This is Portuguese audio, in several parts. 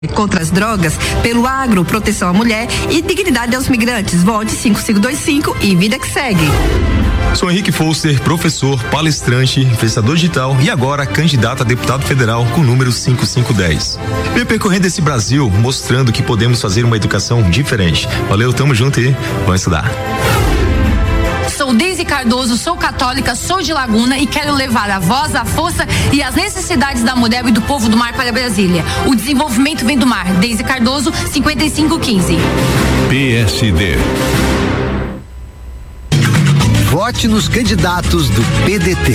Contra as drogas, pelo agro, proteção à mulher e dignidade aos migrantes. Vote 5525 e vida que segue. Sou Henrique Foster, professor, palestrante, influenciador digital e agora candidato a deputado federal com o número 5510. Venho percorrendo esse Brasil mostrando que podemos fazer uma educação diferente. Valeu, tamo junto e vamos estudar. Sou Deise Cardoso, sou católica, sou de Laguna e quero levar a voz, a força e as necessidades da mulher e do povo do mar para Brasília. O desenvolvimento vem do mar. Deise Cardoso, 5515. PSD. Vote nos candidatos do PDT.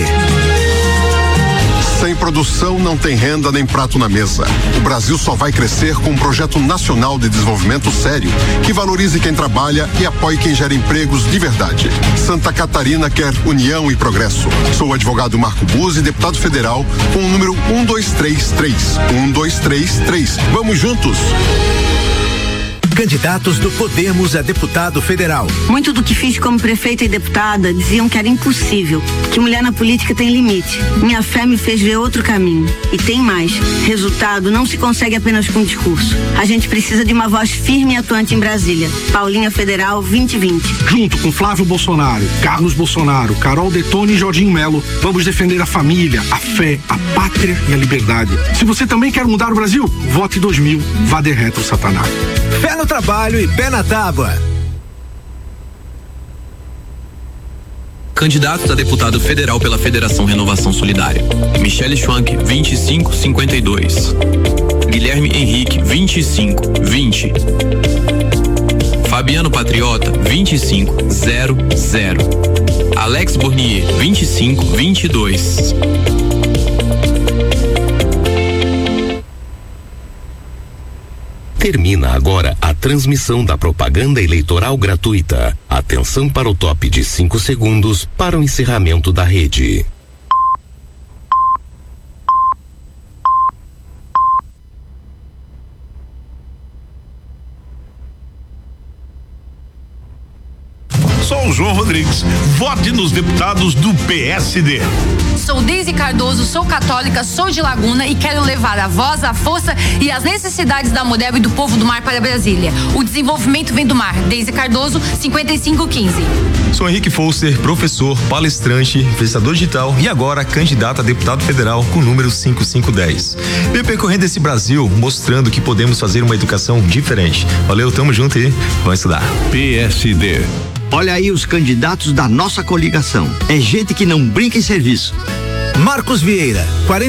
Sem produção não tem renda nem prato na mesa. O Brasil só vai crescer com um projeto nacional de desenvolvimento sério, que valorize quem trabalha e apoie quem gera empregos de verdade. Santa Catarina quer união e progresso. Sou o advogado Marco Buzzi, deputado federal, com o número 1233. 1233. Vamos juntos! Candidatos do Podemos a deputado federal. Muito do que fiz como prefeita e deputada diziam que era impossível, que mulher na política tem limite. Minha fé me fez ver outro caminho. E tem mais. Resultado não se consegue apenas com discurso. A gente precisa de uma voz firme e atuante em Brasília. Paulinha Federal 2020. Junto com Flávio Bolsonaro, Carlos Bolsonaro, Carol Detone e Jorginho Melo, vamos defender a família, a fé, a pátria e a liberdade. Se você também quer mudar o Brasil, vote 2000. Vá de retro, Satanás. Pé no trabalho e pé na tábua. Candidatos a deputado federal pela Federação Renovação Solidária: Michele Schwank, 2552. Guilherme Henrique, 2520. Fabiano Patriota, 2500. Alex Bournier, 2522. Termina agora a transmissão da propaganda eleitoral gratuita. Atenção para o top de 5 segundos para o encerramento da rede. Sou o João Rodrigues. Vote nos deputados do PSD. Sou Deise Cardoso, sou católica, sou de Laguna e quero levar a voz, a força e as necessidades da mulher e do povo do mar para Brasília. O desenvolvimento vem do mar. Deise Cardoso, 5515. Sou Henrique Foster, professor, palestrante, influenciador digital e agora candidato a deputado federal com o número 5510. Venho percorrendo esse Brasil mostrando que podemos fazer uma educação diferente. Valeu, tamo junto e vamos estudar. PSD. Olha aí os candidatos da nossa coligação. É gente que não brinca em serviço. Marcos Vieira,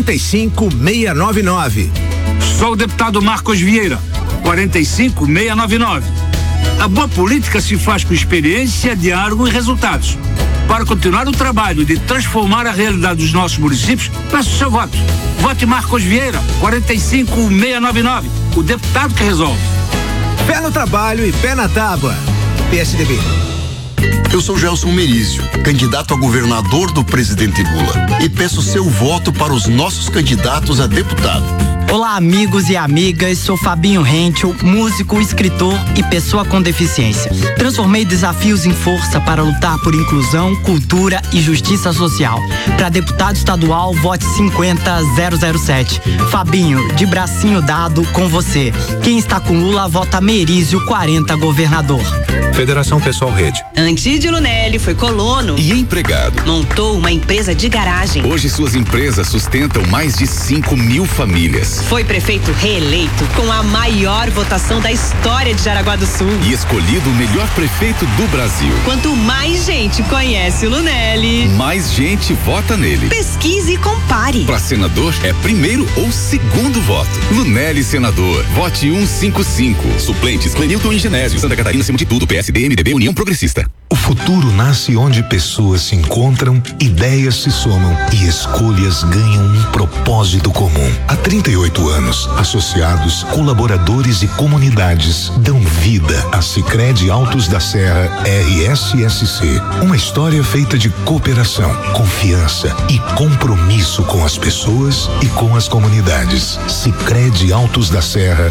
45699. Sou o deputado Marcos Vieira, 45699. A boa política se faz com experiência, diálogo e resultados. Para continuar o trabalho de transformar a realidade dos nossos municípios, peço o seu voto. Vote Marcos Vieira, 45699. O deputado que resolve. Pé no trabalho e pé na tábua. PSDB. Eu sou Gelson Merizio, candidato a governador do presidente Lula, e peço seu voto para os nossos candidatos a deputado. Olá, amigos e amigas, sou Fabinho Henkel, músico, escritor e pessoa com deficiência. Transformei desafios em força para lutar por inclusão, cultura e justiça social. Para deputado estadual, vote 50007. Fabinho, de bracinho dado, com você. Quem está com Lula, vota Merizio 40, governador. Federação Pessoal Rede. Antídio Lunelli foi colono e empregado. Montou uma empresa de garagem. Hoje suas empresas sustentam mais de 5.000 famílias. Foi prefeito reeleito com a maior votação da história de Jaraguá do Sul. E escolhido o melhor prefeito do Brasil. Quanto mais gente conhece o Lunelli, mais gente vota nele. Pesquise e compare. Para senador é primeiro ou segundo voto. Lunelli senador. Vote 155. Suplentes Clenilton e Genésio. Santa Catarina acima de tudo. PSD, MDB, União Progressista. O futuro nasce onde pessoas se encontram, ideias se somam e escolhas ganham um propósito comum. Há 38 anos, associados, colaboradores e comunidades dão vida a Sicredi Altos da Serra RSSC. Uma história feita de cooperação, confiança e compromisso com as pessoas e com as comunidades. Sicredi Altos da Serra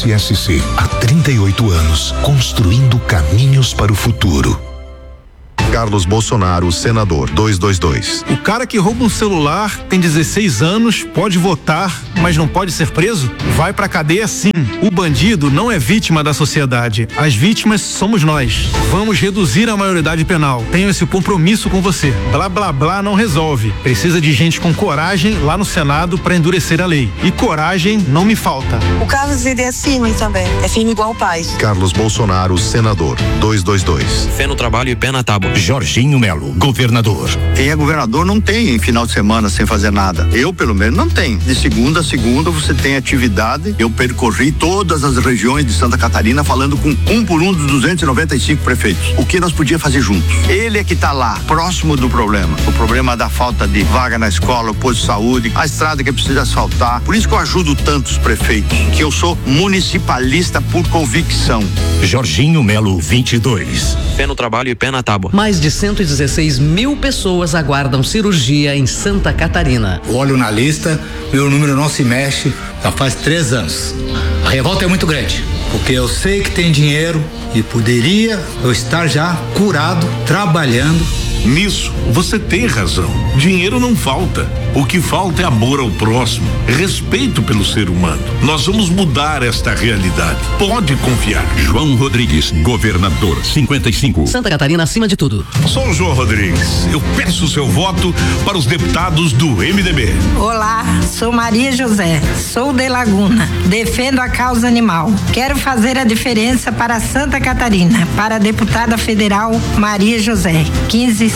RSSC. Há 38 anos, construindo caminhos para o futuro. Carlos Bolsonaro, senador, 222. O cara que rouba um celular, tem 16 anos, pode votar, mas não pode ser preso? Vai pra cadeia sim. O bandido não é vítima da sociedade. As vítimas somos nós. Vamos reduzir a maioridade penal. Tenho esse compromisso com você. Blá blá blá não resolve. Precisa de gente com coragem lá no Senado pra endurecer a lei. E coragem não me falta. O Carlos, ele é firme também. É firme igual o pai. Carlos Bolsonaro, senador, 222. Fé no trabalho e pé na tábua. Jorginho Melo, governador. Quem é governador não tem final de semana sem fazer nada. Eu, pelo menos, não tenho. De segunda a segunda você tem atividade. Eu percorri todas as regiões de Santa Catarina falando com um por um dos 295 prefeitos. O que nós podíamos fazer juntos? Ele é que está lá, próximo do problema. O problema da falta de vaga na escola, o posto de saúde, a estrada que precisa asfaltar. Por isso que eu ajudo tantos prefeitos, que eu sou municipalista por convicção. Jorginho Melo, 22. Fé no trabalho e pé na tábua. Mais de 116 mil pessoas aguardam cirurgia em Santa Catarina. Olho na lista, meu número não se mexe, já faz 3 anos. A revolta é muito grande, porque eu sei que tem dinheiro e poderia eu estar já curado, trabalhando. Nisso, você tem razão. Dinheiro não falta. O que falta é amor ao próximo, respeito pelo ser humano. Nós vamos mudar esta realidade. Pode confiar. João Rodrigues, governador, 55. Santa Catarina acima de tudo. Sou o João Rodrigues. Eu peço o seu voto para os deputados do MDB. Olá, sou Maria José. Sou de Laguna. Defendo a causa animal. Quero fazer a diferença para Santa Catarina. Para a deputada federal Maria José, 1550.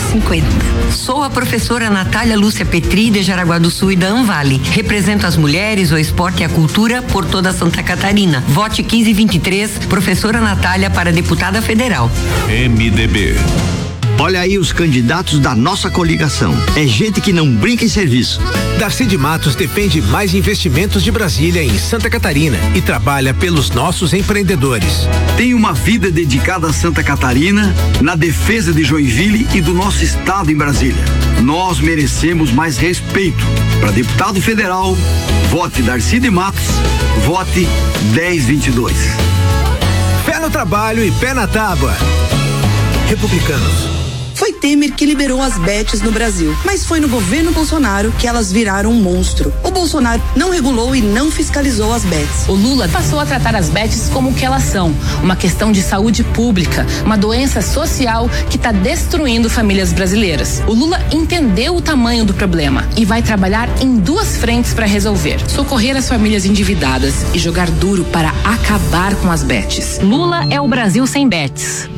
Sou a professora Natália Lúcia Petri, de Jaraguá do Sul e da Anvale. Represento as mulheres, o esporte e a cultura por toda Santa Catarina. Vote 1523, professora Natália para deputada federal. MDB. Olha aí os candidatos da nossa coligação. É gente que não brinca em serviço. Darcy de Matos defende mais investimentos de Brasília em Santa Catarina e trabalha pelos nossos empreendedores. Tem uma vida dedicada a Santa Catarina, na defesa de Joinville e do nosso estado em Brasília. Nós merecemos mais respeito. Para deputado federal, vote Darcy de Matos, vote 1022. Pé no trabalho e pé na tábua. Republicanos. Foi Temer que liberou as bets no Brasil, mas foi no governo Bolsonaro que elas viraram um monstro. O Bolsonaro não regulou e não fiscalizou as bets. O Lula passou a tratar as bets como o que elas são, uma questão de saúde pública, uma doença social que está destruindo famílias brasileiras. O Lula entendeu o tamanho do problema e vai trabalhar em 2 frentes para resolver: socorrer as famílias endividadas e jogar duro para acabar com as bets. Lula é o Brasil sem bets.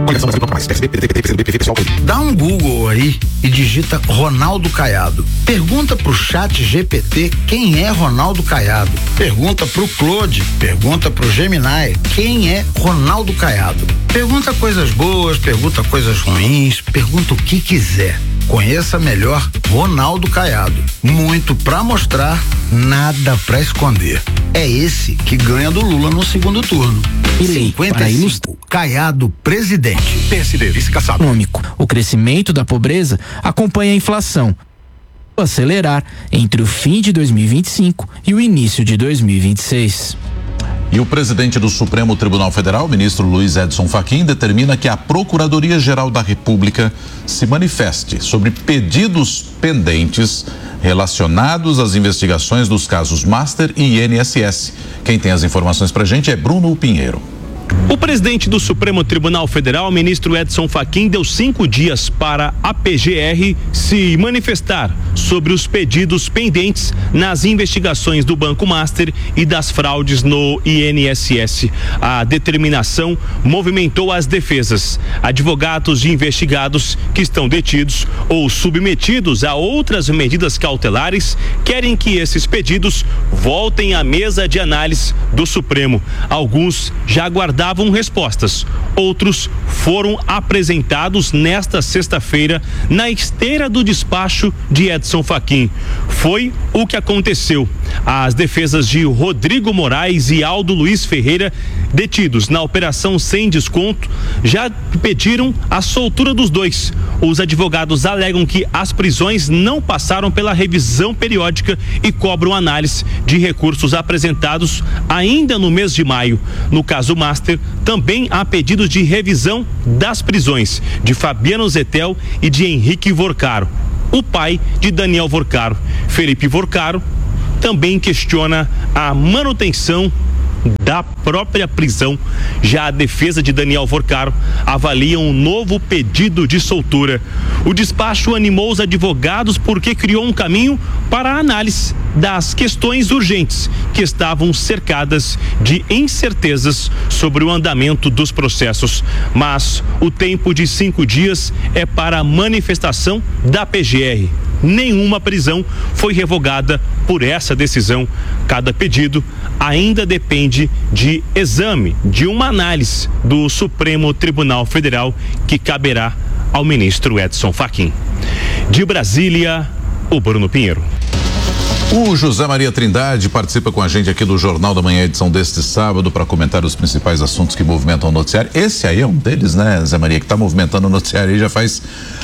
Dá um Google aí e digita Ronaldo Caiado. Pergunta pro Chat GPT quem é Ronaldo Caiado. Pergunta pro Claude, pergunta pro Gemini quem é Ronaldo Caiado. Pergunta coisas boas, pergunta coisas ruins, pergunta o que quiser. Conheça melhor Ronaldo Caiado. Muito pra mostrar, nada pra esconder. É esse que ganha do Lula no segundo turno. 55, Caiado presidente. PSD, vice-caçado. Econômico. O crescimento da pobreza acompanha a inflação. Acelerar entre o fim de 2025 e o início de 2026. E o presidente do Supremo Tribunal Federal, ministro Luiz Edson Fachin, determina que a Procuradoria-Geral da República se manifeste sobre pedidos pendentes relacionados às investigações dos casos Master e INSS. Quem tem as informações pra gente é Bruno Pinheiro. O presidente do Supremo Tribunal Federal, ministro Edson Fachin, deu 5 dias para a PGR se manifestar sobre os pedidos pendentes nas investigações do Banco Master e das fraudes no INSS. A determinação movimentou as defesas. Advogados de investigados que estão detidos ou submetidos a outras medidas cautelares querem que esses pedidos voltem à mesa de análise do Supremo. Alguns já aguardavam respostas. Outros foram apresentados nesta sexta-feira na esteira do despacho de Edson Fachin. Foi o que aconteceu. As defesas de Rodrigo Moraes e Aldo Luiz Ferreira detidos na operação sem desconto já pediram a soltura dos dois. Os advogados alegam que as prisões não passaram pela revisão periódica e cobram análise de recursos apresentados ainda no mês de maio. No caso Master, também há pedidos de revisão das prisões de Fabiano Zettel e de Henrique Vorcaro, o pai de Daniel Vorcaro. Felipe Vorcaro também questiona a manutenção da própria prisão. Já a defesa de Daniel Vorcaro avalia um novo pedido de soltura. O despacho animou os advogados porque criou um caminho para a análise das questões urgentes que estavam cercadas de incertezas sobre o andamento dos processos. Mas o tempo de 5 dias é para a manifestação da PGR. Nenhuma prisão foi revogada por essa decisão. Cada pedido ainda depende de exame, de uma análise do Supremo Tribunal Federal que caberá ao ministro Edson Fachin. De Brasília, o Bruno Pinheiro. O José Maria Trindade participa com a gente aqui do Jornal da Manhã, edição deste sábado, para comentar os principais assuntos que movimentam o noticiário. Esse aí é um deles, né, Zé Maria, que está movimentando o noticiário aí já faz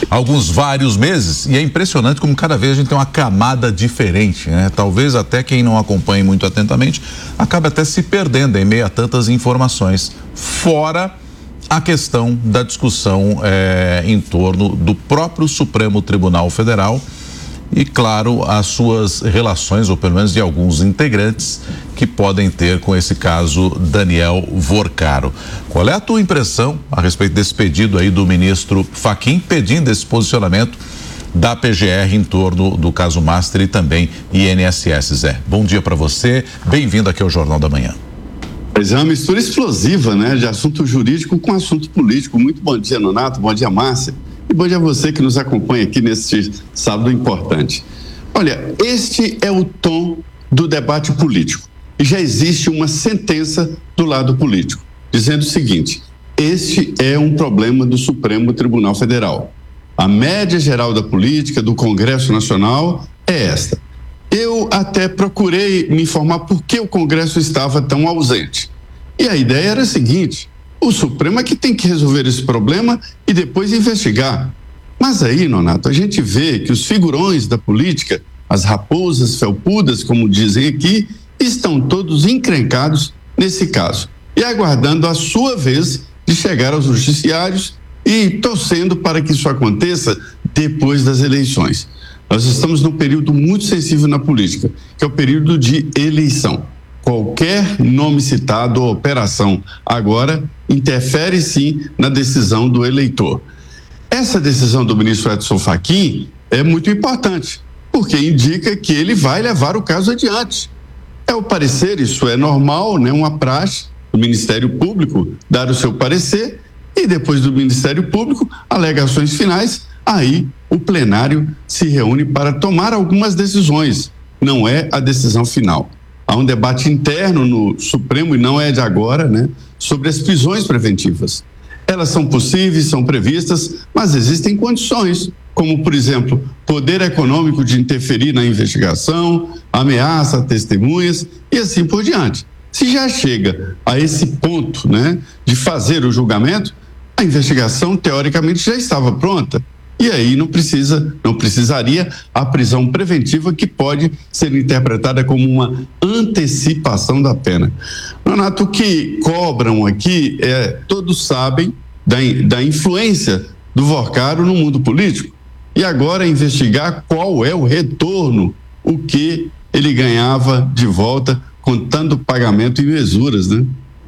vários meses, e é impressionante como cada vez a gente tem uma camada diferente, né? Talvez até quem não acompanhe muito atentamente acabe até se perdendo em meio a tantas informações, fora a questão da discussão em torno do próprio Supremo Tribunal Federal e, claro, as suas relações, ou pelo menos de alguns integrantes que podem ter com esse caso Daniel Vorcaro. Qual é a tua impressão a respeito desse pedido aí do ministro Fachin, pedindo esse posicionamento da PGR em torno do caso Master e também INSS, Zé? Bom dia para você, bem-vindo aqui ao Jornal da Manhã. Pois é, uma mistura explosiva, né, de assunto jurídico com assunto político. Muito bom dia, Nonato, bom dia, Márcia. E bom dia a você que nos acompanha aqui neste sábado importante. Olha, este é o tom do debate político. E já existe uma sentença do lado político, dizendo o seguinte: este é um problema do Supremo Tribunal Federal. A média geral da política do Congresso Nacional é esta. Eu até procurei me informar por que o Congresso estava tão ausente. E a ideia era a seguinte: o Supremo é que tem que resolver esse problema e depois investigar. Mas aí, Nonato, a gente vê que os figurões da política, as raposas felpudas, como dizem aqui, estão todos encrencados nesse caso e aguardando a sua vez de chegar aos judiciários e torcendo para que isso aconteça depois das eleições. Nós estamos num período muito sensível na política, que é o período de eleição. Qualquer nome citado ou operação agora interfere sim na decisão do eleitor. Essa decisão do ministro Edson Fachin é muito importante, porque indica que ele vai levar o caso adiante. É o parecer, isso é normal, né? Uma praxe do Ministério Público dar o seu parecer e depois do Ministério Público, alegações finais, aí o plenário se reúne para tomar algumas decisões, não é a decisão final. Há um debate interno no Supremo, e não é de agora, né, sobre as prisões preventivas. Elas são possíveis, são previstas, mas existem condições, como, por exemplo, poder econômico de interferir na investigação, ameaça a testemunhas e assim por diante. Se já chega a esse ponto, né, de fazer o julgamento, a investigação, teoricamente, já estava pronta. E aí não precisaria a prisão preventiva, que pode ser interpretada como uma antecipação da pena. Nonato, o que cobram aqui todos sabem da influência do Vorcaro no mundo político. E agora investigar qual é o retorno, o que ele ganhava de volta, contando pagamento em mesuras, né?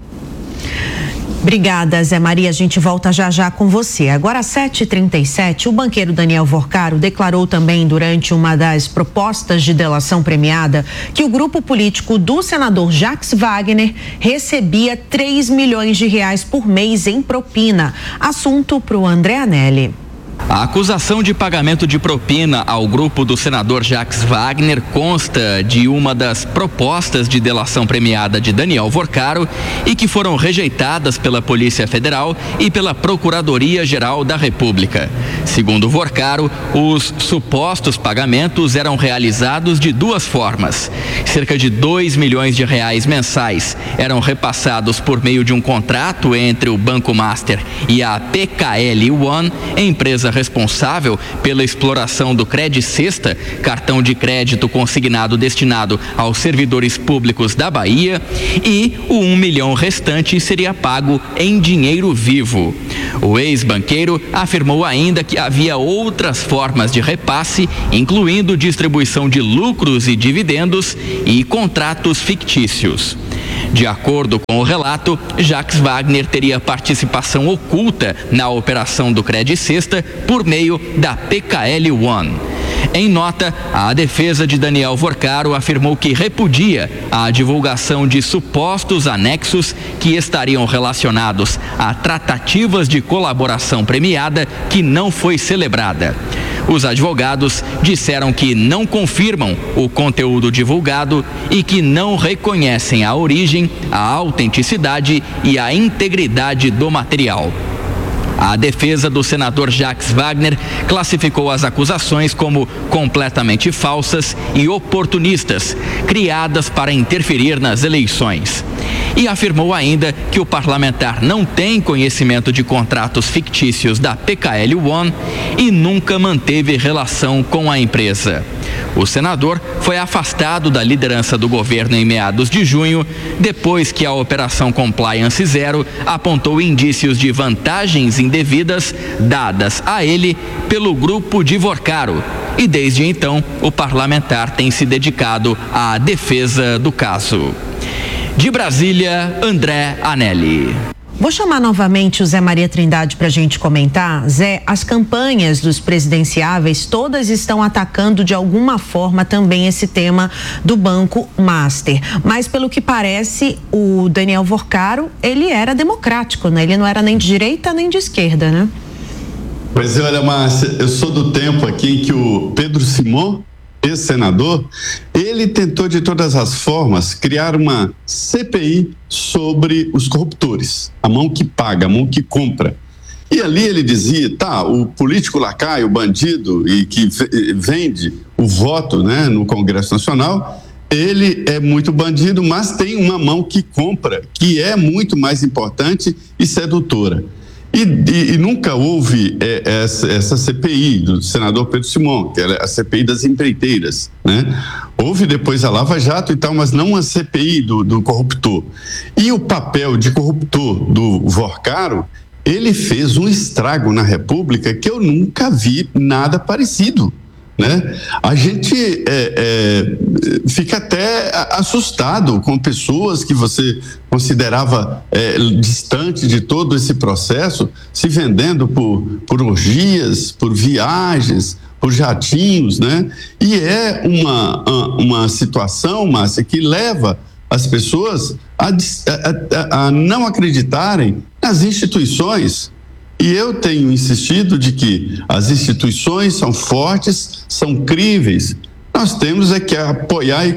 Obrigada, Zé Maria. A gente volta já com você. Agora, às 7h37, o banqueiro Daniel Vorcaro declarou também, durante uma das propostas de delação premiada, que o grupo político do senador Jacques Wagner recebia 3 milhões de reais por mês em propina. Assunto para o André Anelli. A acusação de pagamento de propina ao grupo do senador Jacques Wagner consta de uma das propostas de delação premiada de Daniel Vorcaro e que foram rejeitadas pela Polícia Federal e pela Procuradoria-Geral da República. Segundo Vorcaro, os supostos pagamentos eram realizados de duas formas. Cerca de R$2 milhões mensais eram repassados por meio de um contrato entre o Banco Master e a PKL One, empresa responsável pela exploração do Credicesta, cartão de crédito consignado destinado aos servidores públicos da Bahia, e o R$1 milhão restante seria pago em dinheiro vivo. O ex-banqueiro afirmou ainda que havia outras formas de repasse, incluindo distribuição de lucros e dividendos e contratos fictícios. De acordo com o relato, Jacques Wagner teria participação oculta na operação do Credicesta por meio da PKL One. Em nota, a defesa de Daniel Vorcaro afirmou que repudia a divulgação de supostos anexos que estariam relacionados a tratativas de colaboração premiada que não foi celebrada. Os advogados disseram que não confirmam o conteúdo divulgado e que não reconhecem a origem, a autenticidade e a integridade do material. A defesa do senador Jacques Wagner classificou as acusações como completamente falsas e oportunistas, criadas para interferir nas eleições. E afirmou ainda que o parlamentar não tem conhecimento de contratos fictícios da PKL One e nunca manteve relação com a empresa. O senador foi afastado da liderança do governo em meados de junho, depois que a Operação Compliance Zero apontou indícios de vantagens indevidas dadas a ele pelo grupo de Vorcaro. E desde então, o parlamentar tem se dedicado à defesa do caso. De Brasília, André Anelli. Vou chamar novamente o Zé Maria Trindade para a gente comentar. Zé, as campanhas dos presidenciáveis todas estão atacando de alguma forma também esse tema do Banco Master. Mas pelo que parece, o Daniel Vorcaro, ele era democrático, né? Ele não era nem de direita nem de esquerda, né? Pois é, olha, Márcia, eu sou do tempo aqui em que o Pedro Simon, ex-senador, ele tentou de todas as formas criar uma CPI sobre os corruptores, a mão que paga, a mão que compra. E ali ele dizia, o político lacaio, o bandido e que vende o voto, né, no Congresso Nacional, ele é muito bandido, mas tem uma mão que compra, que é muito mais importante e sedutora. E nunca houve essa CPI do senador Pedro Simon, que era a CPI das empreiteiras, né? Houve depois a Lava Jato e tal, mas não a CPI do corruptor. E o papel de corruptor do Vorcaro, ele fez um estrago na República que eu nunca vi nada parecido, né? A gente fica até assustado com pessoas que você considerava distante de todo esse processo, se vendendo por orgias, por viagens, por jatinhos, né? E é uma situação, Márcia, que leva as pessoas a não acreditarem nas instituições. E eu tenho insistido de que as instituições são fortes, são críveis. Nós temos que apoiar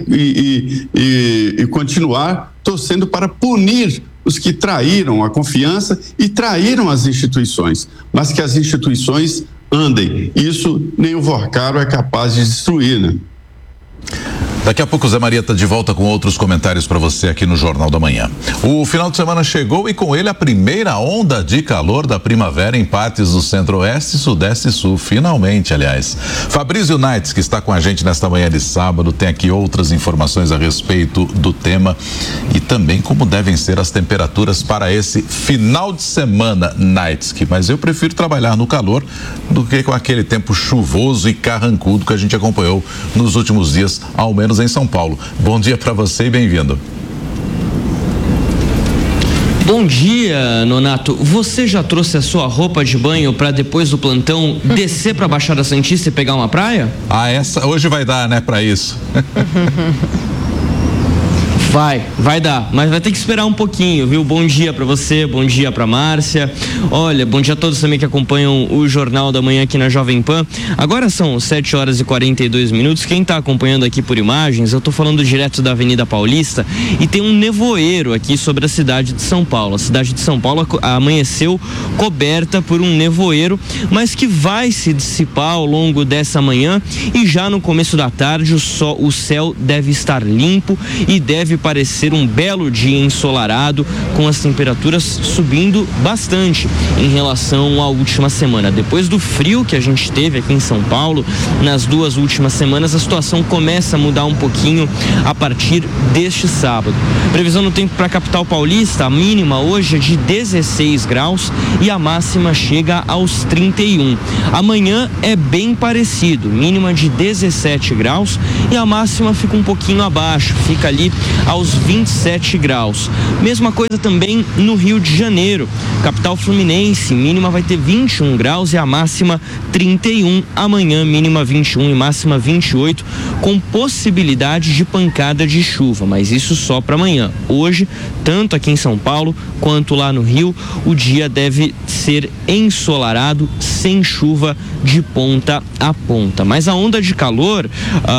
e continuar torcendo para punir os que traíram a confiança e traíram as instituições, mas que as instituições andem. Isso nem o Vorcaro é capaz de destruir, né? Daqui a pouco o Zé Maria está de volta com outros comentários para você aqui no Jornal da Manhã. O final de semana chegou e com ele a primeira onda de calor da primavera em partes do Centro-Oeste, Sudeste e Sul. Finalmente, aliás. Fabrício Naitz, que está com a gente nesta manhã de sábado, tem aqui outras informações a respeito do tema e também como devem ser as temperaturas para esse final de semana, Naitz. Mas eu prefiro trabalhar no calor do que com aquele tempo chuvoso e carrancudo que a gente acompanhou nos últimos dias, ao menos em São Paulo. Bom dia para você e bem-vindo. Bom dia, Nonato. Você já trouxe a sua roupa de banho para depois do plantão descer para a Baixada Santista e pegar uma praia? Essa hoje vai dar, né, para isso. Vai dar, mas vai ter que esperar um pouquinho, viu? Bom dia pra você, bom dia pra Márcia. Olha, bom dia a todos também que acompanham o Jornal da Manhã aqui na Jovem Pan. Agora são 7h42. Quem tá acompanhando aqui por imagens, eu tô falando direto da Avenida Paulista e tem um nevoeiro aqui sobre a cidade de São Paulo. A cidade de São Paulo amanheceu coberta por um nevoeiro, mas que vai se dissipar ao longo dessa manhã e já no começo da tarde o céu deve estar limpo e deve parecer um belo dia ensolarado, com as temperaturas subindo bastante em relação à última semana. Depois do frio que a gente teve aqui em São Paulo nas 2 últimas semanas, a situação começa a mudar um pouquinho a partir deste sábado. Previsão no tempo para a capital paulista, a mínima hoje é de 16 graus e a máxima chega aos 31. Amanhã é bem parecido, mínima de 17 graus e a máxima fica um pouquinho abaixo, fica ali aos 27 graus. Mesma coisa também no Rio de Janeiro, capital fluminense, mínima vai ter 21 graus e a máxima 31. Amanhã mínima 21 e máxima 28, com possibilidade de pancada de chuva, mas isso só para amanhã. Hoje, tanto aqui em São Paulo quanto lá no Rio, o dia deve ser ensolarado, sem chuva de ponta a ponta. Mas a onda de calor,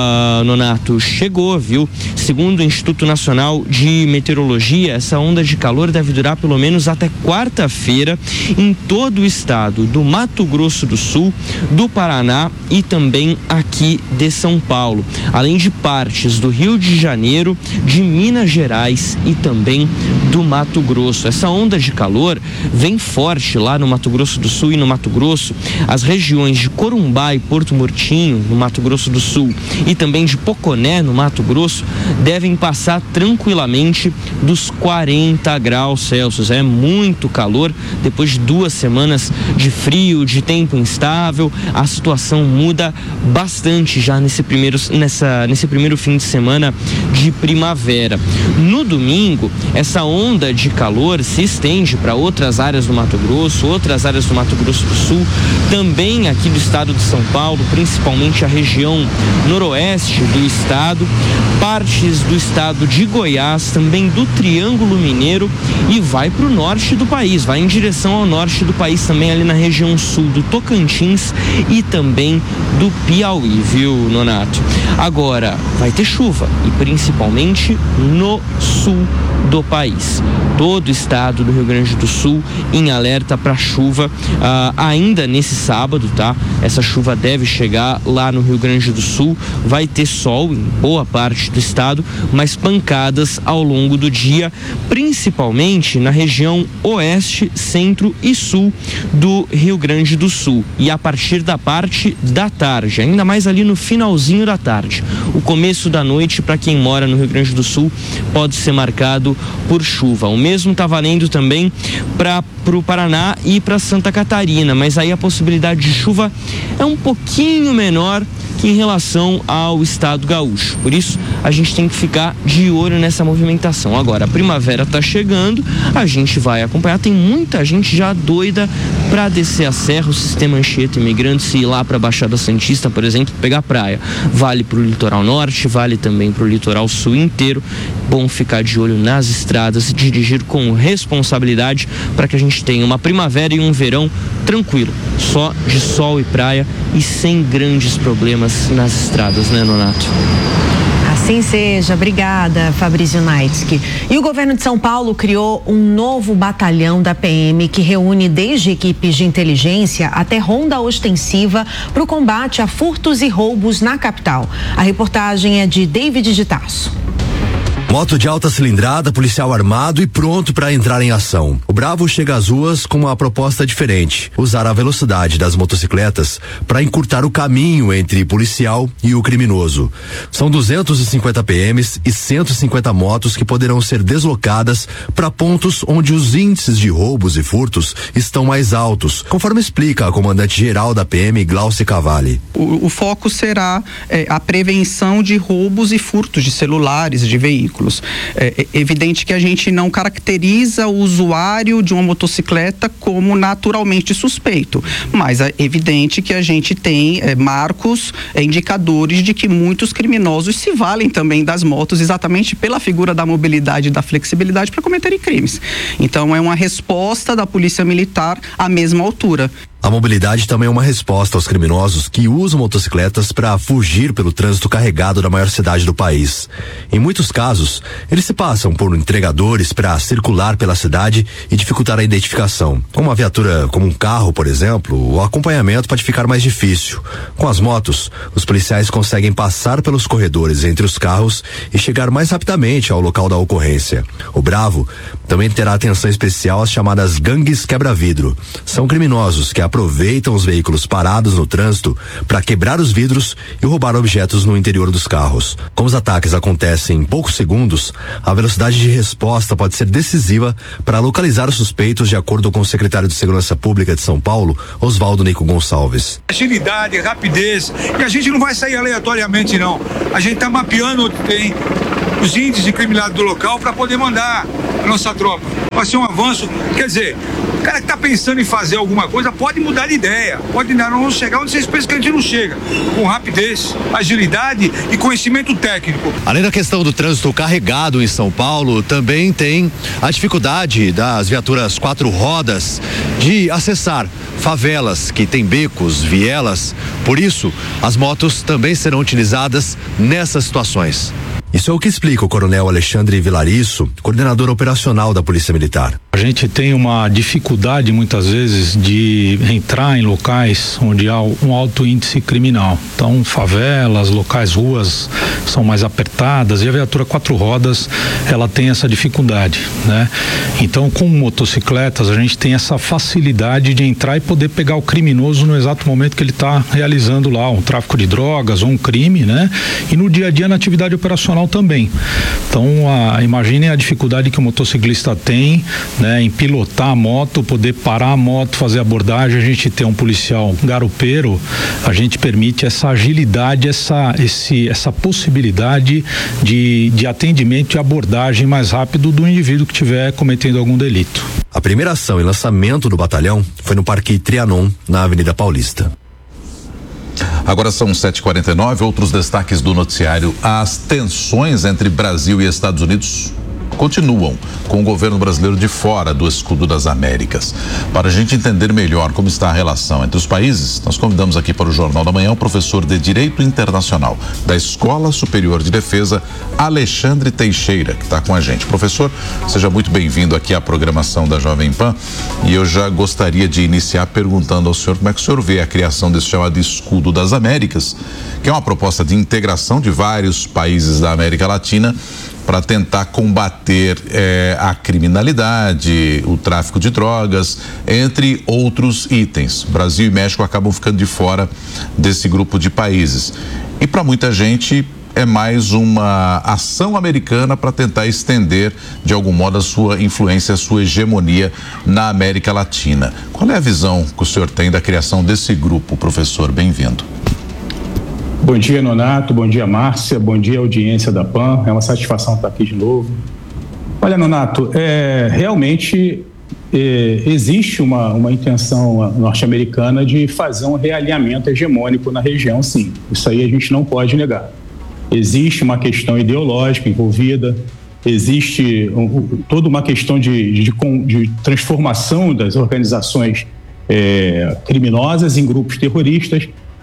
Nonato, chegou, viu? Segundo o Instituto Nacional de Meteorologia, essa onda de calor deve durar pelo menos até quarta-feira em todo o estado do Mato Grosso do Sul, do Paraná e também aqui de São Paulo, além de partes do Rio de Janeiro, de Minas Gerais e também do Mato Grosso. Essa onda de calor vem forte lá no Mato Grosso do Sul e no Mato Grosso. As regiões de Corumbá e Porto Murtinho, no Mato Grosso do Sul, e também de Poconé, no Mato Grosso, devem passar tranquilamente dos 40 graus Celsius. É muito calor. Depois de 2 semanas de frio, de tempo instável, a situação muda bastante já nesse primeiro fim de semana de primavera. No domingo, essa onda de calor se estende para outras áreas do Mato Grosso, outras áreas do Mato Grosso do Sul, também aqui do estado de São Paulo, principalmente a região noroeste do estado, partes do estado de Goiás, também do Triângulo Mineiro, e vai para o norte do país, vai em direção ao norte do país também, ali na região sul do Tocantins e também do Piauí, viu, Nonato? Agora, vai ter chuva, e principalmente no sul do país. Todo o estado do Rio Grande do Sul em alerta para chuva ainda nesse sábado, tá? Essa chuva deve chegar lá no Rio Grande do Sul, vai ter sol em boa parte do estado, mas pancadas ao longo do dia, principalmente na região oeste, centro e sul do Rio Grande do Sul. E a partir da parte da tarde, ainda mais ali no finalzinho da tarde, o começo da noite, para quem mora no Rio Grande do Sul, pode ser marcado por chuva. O mesmo está valendo também para o Paraná e para Santa Catarina, mas aí a possibilidade de chuva é um pouquinho menor que em relação ao estado gaúcho. Por isso, a gente tem que ficar de olho nessa movimentação. Agora, a primavera está chegando, a gente vai acompanhar. Tem muita gente já doida para descer a serra, o sistema Anchieta Imigrantes, e ir lá para a Baixada Santista, por exemplo, pegar praia. Vale para o litoral norte, vale também para o litoral sul inteiro. Bom ficar de olho nas estradas e dirigir com responsabilidade para que a gente tenha uma primavera e um verão tranquilo, só de sol e praia e sem grandes problemas nas estradas, né, Nonato? Assim seja, obrigada, Fabrício Naitsky. E o governo de São Paulo criou um novo batalhão da PM que reúne desde equipes de inteligência até ronda ostensiva para o combate a furtos e roubos na capital. A reportagem é de David de Tarso. Moto de alta cilindrada, policial armado e pronto para entrar em ação. O Bravo chega às ruas com uma proposta diferente: usar a velocidade das motocicletas para encurtar o caminho entre policial e o criminoso. São 250 PMs e 150 motos que poderão ser deslocadas para pontos onde os índices de roubos e furtos estão mais altos, conforme explica a comandante-geral da PM, Glaucia Cavalli. O foco será a prevenção de roubos e furtos de celulares, de veículos. veículos. É evidente que a gente não caracteriza o usuário de uma motocicleta como naturalmente suspeito, mas é evidente que a gente tem marcos, indicadores de que muitos criminosos se valem também das motos exatamente pela figura da mobilidade e da flexibilidade para cometerem crimes. Então é uma resposta da Polícia Militar à mesma altura. A mobilidade também é uma resposta aos criminosos que usam motocicletas para fugir pelo trânsito carregado da maior cidade do país. Em muitos casos, eles se passam por entregadores para circular pela cidade e dificultar a identificação. Com uma viatura como um carro, por exemplo, o acompanhamento pode ficar mais difícil. Com as motos, os policiais conseguem passar pelos corredores entre os carros e chegar mais rapidamente ao local da ocorrência. O Bravo também terá atenção especial às chamadas gangues quebra-vidro. São criminosos que aproveitam os veículos parados no trânsito para quebrar os vidros e roubar objetos no interior dos carros. Como os ataques acontecem em poucos segundos, a velocidade de resposta pode ser decisiva para localizar os suspeitos, de acordo com o secretário de Segurança Pública de São Paulo, Oswaldo Nico Gonçalves. Agilidade, rapidez, e a gente não vai sair aleatoriamente não. A gente está mapeando onde tem os índices de criminalidade do local para poder mandar a nossa tropa. Vai ser um avanço, quer dizer, o cara que está pensando em fazer alguma coisa pode mudar de ideia, pode não chegar onde vocês pensam que a gente não chega, com rapidez, agilidade e conhecimento técnico. Além da questão do trânsito carregado em São Paulo, também tem a dificuldade das viaturas 4 rodas de acessar favelas que têm becos, vielas. Por isso, as motos também serão utilizadas nessas situações. Isso é o que explica o coronel Alexandre Vilariço, coordenador operacional da Polícia Militar. A gente tem uma dificuldade muitas vezes de entrar em locais onde há um alto índice criminal. Então, favelas, locais, ruas são mais apertadas e a viatura 4 rodas, ela tem essa dificuldade, né? Então, com motocicletas, a gente tem essa facilidade de entrar e poder pegar o criminoso no exato momento que ele está realizando lá um tráfico de drogas ou um crime, né? E no dia a dia, na atividade operacional também. Então, imaginem a dificuldade que o motociclista tem, né, em pilotar a moto, poder parar a moto, fazer abordagem. A gente tem um policial garupeiro, a gente permite essa agilidade, essa possibilidade de atendimento e abordagem mais rápido do indivíduo que estiver cometendo algum delito. A primeira ação e lançamento do batalhão foi no Parque Trianon, na Avenida Paulista. Agora são 7h49, outros destaques do noticiário. As tensões entre Brasil e Estados Unidos continuam com o governo brasileiro de fora do escudo das Américas. Para a gente entender melhor como está a relação entre os países, nós convidamos aqui para o Jornal da Manhã o professor de Direito Internacional da Escola Superior de Defesa, Alexandre Teixeira, que está com a gente. Professor, seja muito bem-vindo aqui à programação da Jovem Pan, e eu já gostaria de iniciar perguntando ao senhor como é que o senhor vê a criação desse chamado escudo das Américas, que é uma proposta de integração de vários países da América Latina para tentar combater a criminalidade, o tráfico de drogas, entre outros itens. Brasil e México acabam ficando de fora desse grupo de países. E para muita gente é mais uma ação americana para tentar estender, de algum modo, a sua influência, a sua hegemonia na América Latina. Qual é a visão que o senhor tem da criação desse grupo, professor? Bem-vindo. Bom dia, Nonato, bom dia, Márcia, bom dia, audiência da PAN, é uma satisfação estar aqui de novo. Olha, Nonato, realmente existe uma intenção norte-americana de fazer um realinhamento hegemônico na região, sim, isso aí a gente não pode negar. Existe uma questão ideológica envolvida, existe toda uma questão de transformação das organizações criminosas em grupos terroristas,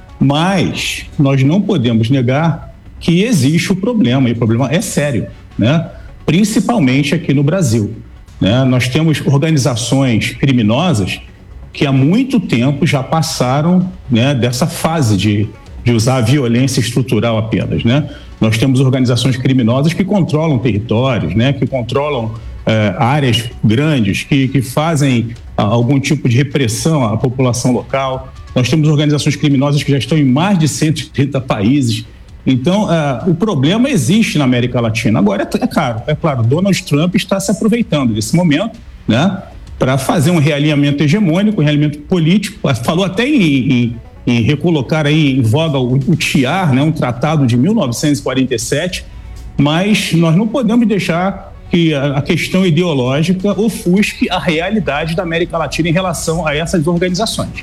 mas nós não podemos negar que existe o problema, e o problema é sério, né? Principalmente aqui no Brasil, né? Nós temos organizações criminosas que há muito tempo já passaram, né, dessa fase de usar a violência estrutural apenas, né? Nós temos organizações criminosas que controlam territórios, né? Que controlam áreas grandes, que fazem algum tipo de repressão à população local. Nós temos organizações criminosas que já estão em mais de 130 países. Então, o problema existe na América Latina. Agora, é claro, Donald Trump está se aproveitando desse momento, né, para fazer um realinhamento hegemônico, um realinhamento político. Falou até em recolocar aí em voga o TIAR, né, um tratado de 1947, mas nós não podemos deixar que a questão ideológica ofusque a realidade da América Latina em relação a essas organizações.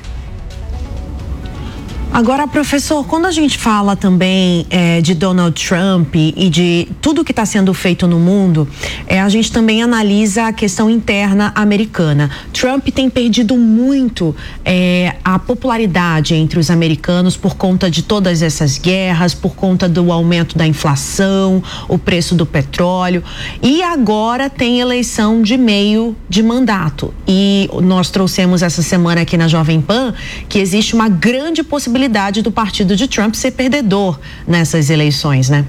Agora, professor, quando a gente fala também de Donald Trump e de tudo que está sendo feito no mundo, a gente também analisa a questão interna americana. Trump tem perdido muito a popularidade entre os americanos por conta de todas essas guerras, por conta do aumento da inflação, o preço do petróleo, e agora tem eleição de meio de mandato. E nós trouxemos essa semana aqui na Jovem Pan que existe uma grande possibilidade do partido de Trump ser perdedor nessas eleições, né?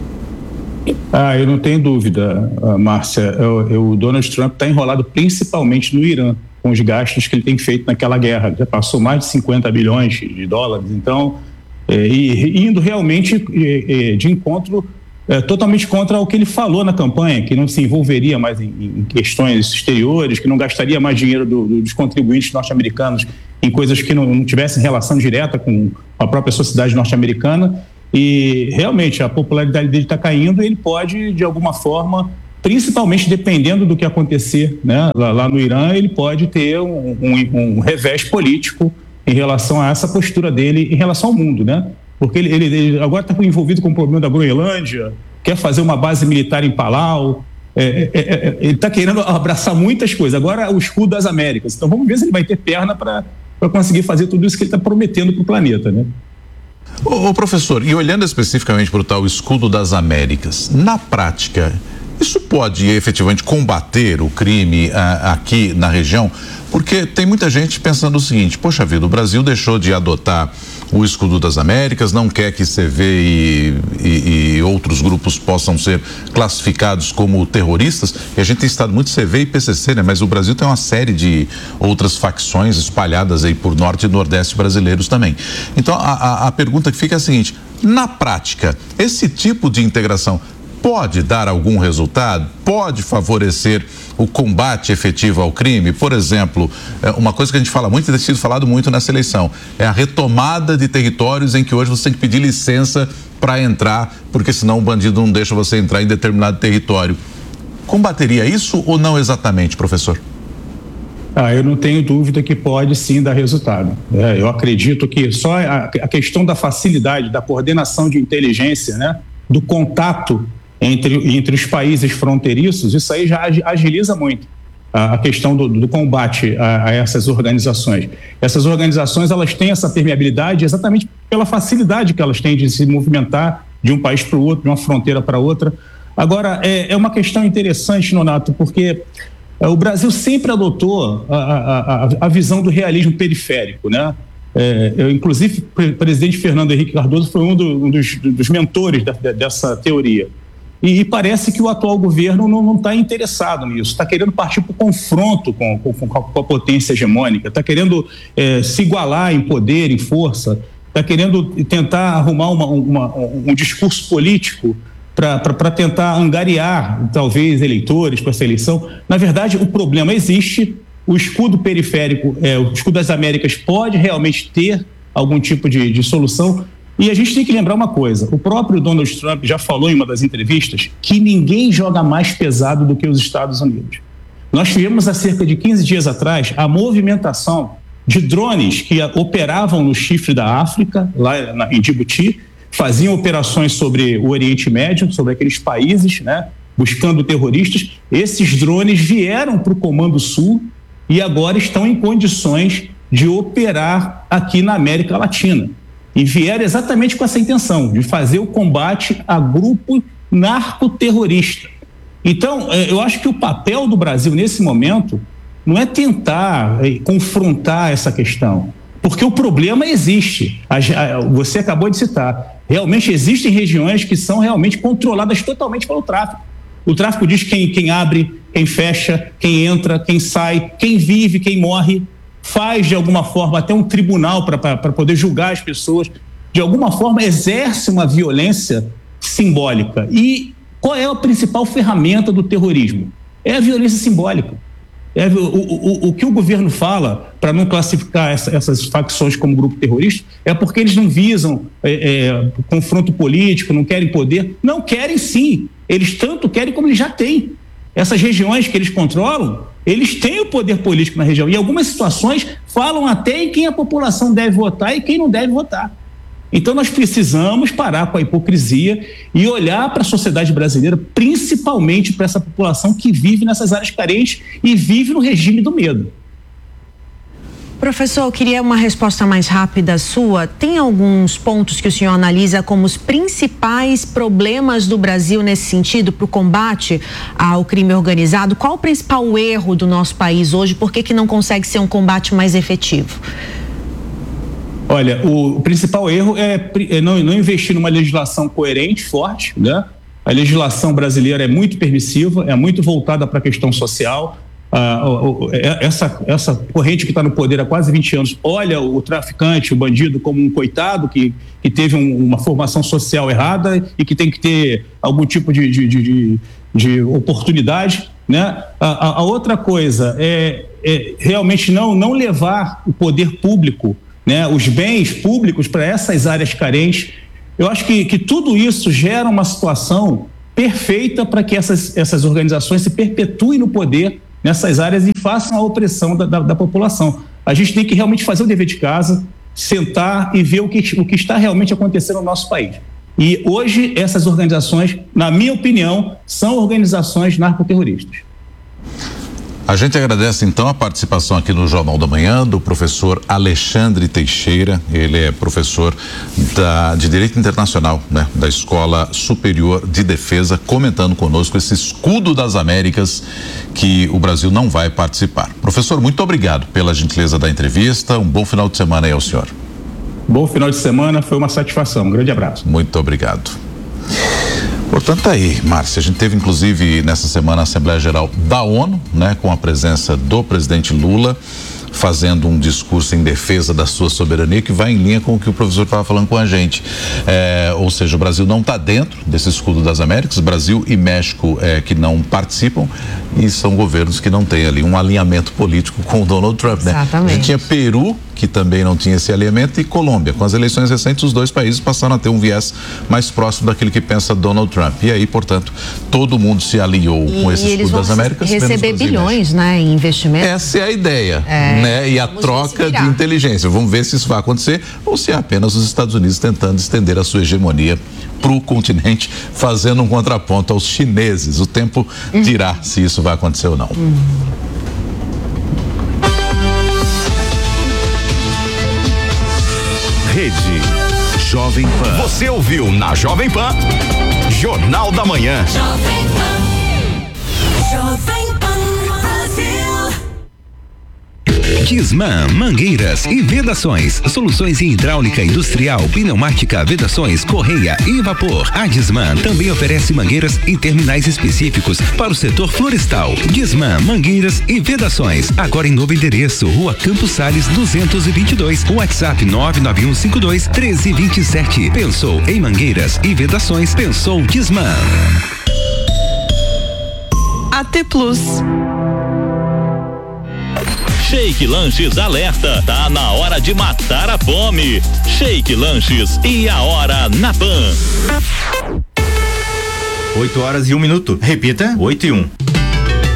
Eu não tenho dúvida, Márcia. O Donald Trump está enrolado principalmente no Irã, com os gastos que ele tem feito naquela guerra. Já passou mais de 50 bilhões de dólares. Então, indo realmente de encontro totalmente contra o que ele falou na campanha, que não se envolveria mais em questões exteriores, que não gastaria mais dinheiro dos contribuintes norte-americanos em coisas que não tivessem relação direta com a própria sociedade norte-americana. E realmente a popularidade dele está caindo e ele pode, de alguma forma, principalmente dependendo do que acontecer, né, lá no Irã, ele pode ter um revés político em relação a essa postura dele em relação ao mundo, né? Porque ele agora está envolvido com o problema da Groenlândia, quer fazer uma base militar em Palau, ele está querendo abraçar muitas coisas. Agora o escudo das Américas. Então vamos ver se ele vai ter perna para conseguir fazer tudo isso que ele está prometendo para o planeta, né? Ô professor, e olhando especificamente para o tal escudo das Américas, na prática, isso pode efetivamente combater o crime aqui na região? Porque tem muita gente pensando o seguinte: poxa vida, o Brasil deixou de adotar o escudo das Américas, não quer que CV e outros grupos possam ser classificados como terroristas, e a gente tem citado muito CV e PCC, né? Mas o Brasil tem uma série de outras facções espalhadas aí por norte e nordeste brasileiros também. Então a pergunta que fica é a seguinte: na prática, esse tipo de integração pode dar algum resultado? Pode favorecer o combate efetivo ao crime? Por exemplo, uma coisa que a gente fala muito e tem sido falado muito nessa eleição é a retomada de territórios em que hoje você tem que pedir licença para entrar, porque senão o bandido não deixa você entrar em determinado território. Combateria isso ou não exatamente, professor? Eu não tenho dúvida que pode sim dar resultado. Eu acredito que só a questão da facilidade, da coordenação de inteligência, né, do contato entre os países fronteiriços, isso aí já agiliza muito a questão do combate a essas organizações. Essas organizações, elas têm essa permeabilidade exatamente pela facilidade que elas têm de se movimentar de um país para o outro, de uma fronteira para outra. Agora, é uma questão interessante, Nonato, porque o Brasil sempre adotou a visão do realismo periférico, né? Inclusive, o presidente Fernando Henrique Cardoso foi um dos mentores dessa teoria. E parece que o atual governo não está interessado nisso, está querendo partir para o confronto com a potência hegemônica, está querendo se igualar em poder, em força, está querendo tentar arrumar um discurso político para tentar angariar, talvez, eleitores para essa eleição. Na verdade, o problema existe, o escudo periférico, o escudo das Américas pode realmente ter algum tipo de solução. E a gente tem que lembrar uma coisa: o próprio Donald Trump já falou em uma das entrevistas que ninguém joga mais pesado do que os Estados Unidos. Nós tivemos há cerca de 15 dias atrás a movimentação de drones que operavam no chifre da África, lá em Djibouti, faziam operações sobre o Oriente Médio, sobre aqueles países, né, buscando terroristas. Esses drones vieram para o Comando Sul e agora estão em condições de operar aqui na América Latina. E vieram exatamente com essa intenção, de fazer o combate a grupo narcoterrorista. Então, eu acho que o papel do Brasil nesse momento não é tentar confrontar essa questão, porque o problema existe. Você acabou de citar, realmente existem regiões que são realmente controladas totalmente pelo tráfico. O tráfico diz quem abre, quem fecha, quem entra, quem sai, quem vive, quem morre. Faz de alguma forma até um tribunal para poder julgar as pessoas, de alguma forma exerce uma violência simbólica. E qual é a principal ferramenta do terrorismo? É a violência simbólica. O que o governo fala para não classificar essas facções como grupo terrorista é porque eles não visam confronto político, não querem poder. Não, querem sim. Eles tanto querem como eles já têm. Essas regiões que eles controlam, eles têm o poder político na região. E algumas situações falam até em quem a população deve votar e quem não deve votar. Então nós precisamos parar com a hipocrisia e olhar para a sociedade brasileira, principalmente para essa população que vive nessas áreas carentes e vive no regime do medo. Professor, eu queria uma resposta mais rápida sua. Tem alguns pontos que o senhor analisa como os principais problemas do Brasil nesse sentido para o combate ao crime organizado? Qual o principal erro do nosso país hoje? Por que não consegue ser um combate mais efetivo? Olha, o principal erro é não investir numa legislação coerente, forte, né? A legislação brasileira é muito permissiva, é muito voltada para a questão social. Essa corrente que está no poder há quase 20 anos olha o traficante, o bandido, como um coitado que teve uma formação social errada e que tem que ter algum tipo de oportunidade, né? A outra coisa é realmente não levar o poder público, né, os bens públicos para essas áreas carentes. Eu acho que tudo isso gera uma situação perfeita para que essas organizações se perpetuem no poder nessas áreas e façam a opressão da população. A gente tem que realmente fazer o dever de casa, sentar e ver o que está realmente acontecendo no nosso país. E hoje essas organizações, na minha opinião, são organizações narcoterroristas. A gente agradece então a participação aqui no Jornal da Manhã do professor Alexandre Teixeira. Ele é professor de Direito Internacional, né, da Escola Superior de Defesa, comentando conosco esse escudo das Américas que o Brasil não vai participar. Professor, muito obrigado pela gentileza da entrevista. Um bom final de semana aí ao senhor. Bom final de semana, foi uma satisfação. Um grande abraço. Muito obrigado. Portanto, aí, Márcia, a gente teve inclusive nessa semana a Assembleia Geral da ONU, né, com a presença do presidente Lula, fazendo um discurso em defesa da sua soberania que vai em linha com o que o professor estava falando com a gente. Ou seja, o Brasil não está dentro desse escudo das Américas, Brasil e México que não participam e são governos que não têm ali um alinhamento político com o Donald Trump, né? Exatamente. A gente tinha Peru, que também não tinha esse alinhamento, e Colômbia. Com as eleições recentes, os dois países passaram a ter um viés mais próximo daquele que pensa Donald Trump. E aí, portanto, todo mundo se aliou com esse escudo das Américas. Receber bilhões, né, em investimento. Essa é a ideia, né? E a troca de inteligência. Vamos ver se isso vai acontecer ou se é apenas os Estados Unidos tentando estender a sua hegemonia para o continente, fazendo um contraponto aos chineses. O tempo dirá se isso vai acontecer ou não. Rede Jovem Pan. Você ouviu na Jovem Pan, Jornal da Manhã. Jovem Pan. Jovem Pan Brasil. Disman, mangueiras e vedações. Soluções em hidráulica industrial, pneumática, vedações, correia e vapor. A Disman também oferece mangueiras e terminais específicos para o setor florestal. Disman, mangueiras e vedações. Agora em novo endereço, Rua Campos Sales 222. WhatsApp 99152-1327. Pensou em mangueiras e vedações? Pensou Disman. AT Plus. Shake Lanches alerta, tá na hora de matar a fome. Shake Lanches e a hora na Pan. 8 horas e 1 minuto. Repita. 8 e 1.